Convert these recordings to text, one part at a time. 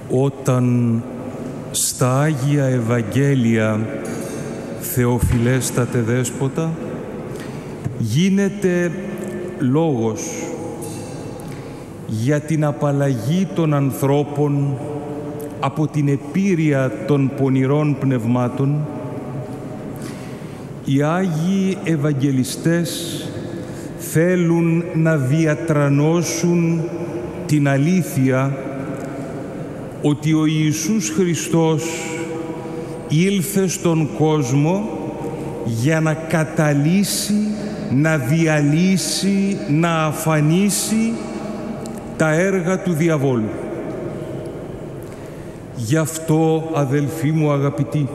Όταν στα Άγια Ευαγγέλια, Θεοφιλέστατε Δέσποτα, γίνεται λόγος για την απαλλαγή των ανθρώπων από την επίρρεια των πονηρών πνευμάτων, οι Άγιοι Ευαγγελιστές θέλουν να διατρανώσουν την αλήθεια ότι ο Ιησούς Χριστός ήλθε στον κόσμο για να καταλύσει, να διαλύσει, να αφανίσει τα έργα του διαβόλου. Γι' αυτό, αδελφοί μου αγαπητοί,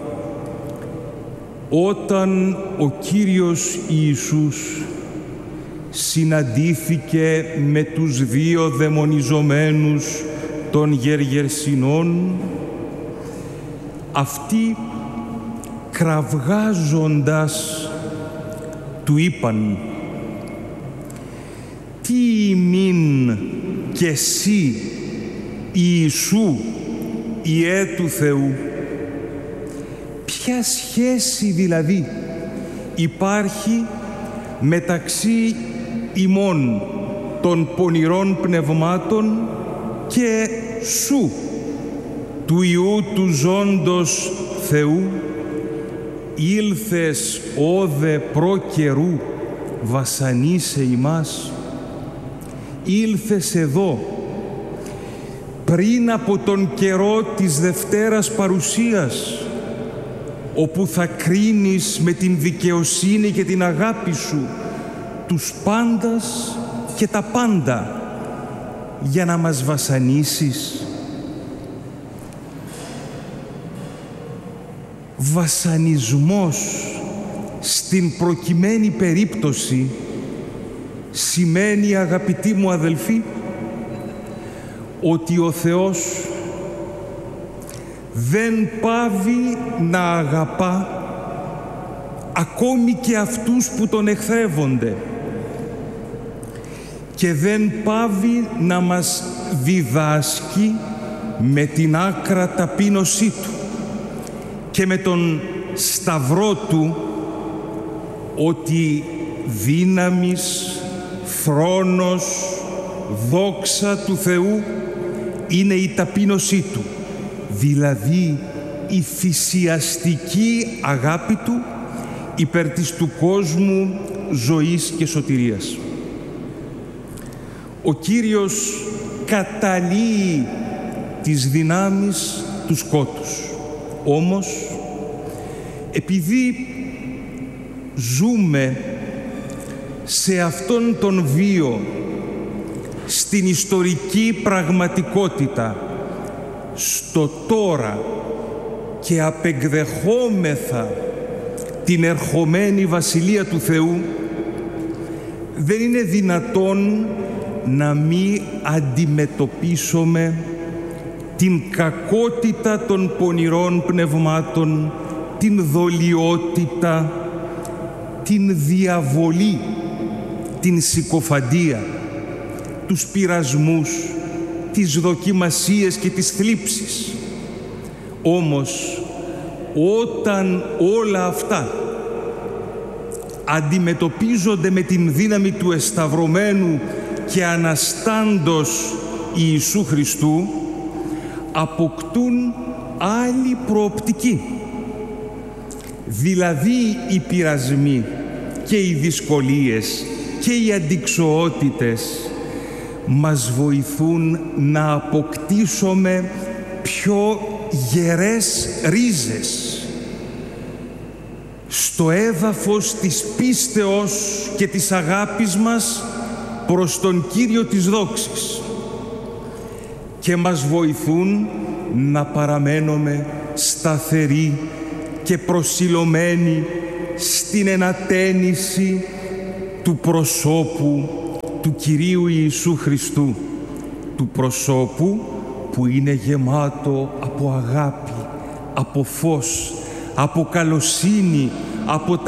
όταν ο Κύριος Ιησούς συναντήθηκε με τους δύο δαιμονιζομένους των Γεργερσινών, αυτοί κραυγάζοντας του είπαν: «Τι ημίν κι εσύ, Ιησού, Υιέ του Θεού?» Ποια σχέση δηλαδή υπάρχει μεταξύ ημών των πονηρών πνευμάτων και σου, του Υιού του ζώντος Θεού? Ήλθες όδε προ καιρού βασανίσε ημάς. Ήλθες εδώ πριν από τον καιρό της Δευτέρας Παρουσίας, όπου θα κρίνεις με την δικαιοσύνη και την αγάπη σου τους πάντας και τα πάντα, για να μας βασανίσεις. Βασανισμός στην προκειμένη περίπτωση σημαίνει, αγαπητοί μου αδελφοί, ότι ο Θεός δεν πάβει να αγαπά ακόμη και αυτούς που τον εχθρεύονται και δεν πάβει να μας διδάσκει με την άκρα ταπείνωσή του και με τον σταυρό του ότι δύναμις, θρόνος, δόξα του Θεού είναι η ταπείνωσή του, δηλαδή η θυσιαστική αγάπη του υπέρ της του κόσμου ζωής και σωτηρίας. Ο Κύριος καταλύει τις δυνάμεις του σκότους. Όμως, επειδή ζούμε σε αυτόν τον βίο, στην ιστορική πραγματικότητα, στο τώρα, και απεκδεχόμεθα την ερχομένη Βασιλεία του Θεού, δεν είναι δυνατόν να μη αντιμετωπίσουμε την κακότητα των πονηρών πνευμάτων, την δολιότητα, την διαβολή, την συκοφαντία, τους πειρασμούς, τις δοκιμασίες και τις θλίψεις. Όμως, όταν όλα αυτά αντιμετωπίζονται με την δύναμη του εσταυρωμένου και αναστάντος Ιησού Χριστού, αποκτούν άλλη προοπτική. Δηλαδή οι πειρασμοί και οι δυσκολίες και οι αντιξοότητες μας βοηθούν να αποκτήσουμε πιο γερές ρίζες στο έδαφος της πίστεως και της αγάπης μας προς τον Κύριο της δόξης και μας βοηθούν να παραμένουμε σταθεροί και προσιλωμένοι στην ενατένιση του προσώπου του Κυρίου Ιησού Χριστού, του προσώπου που είναι γεμάτο από αγάπη, από φως, από καλοσύνη, από